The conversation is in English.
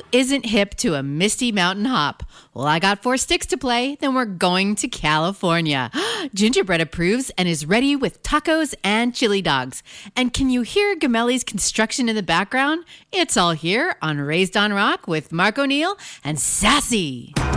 isn't hip to a Misty Mountain hop? Well, I got 4 sticks to play, then we're going to California. Gingerbread approves and is ready with tacos and chili dogs. And can you hear Gamelli's construction in the background? It's all here on Raised on Rock with Mark O'Neill and Sassy.